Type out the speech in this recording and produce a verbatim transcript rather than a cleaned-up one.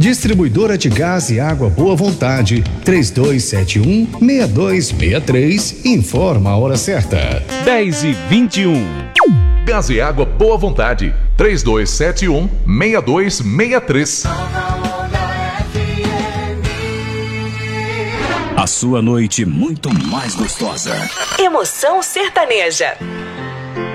Distribuidora de Gás e Água Boa Vontade, três dois sete um, seis dois seis três, informa a hora certa. dez e vinte e um. Gás e Água Boa Vontade, três dois sete um, seis dois seis três. A sua noite muito mais gostosa. Emoção sertaneja.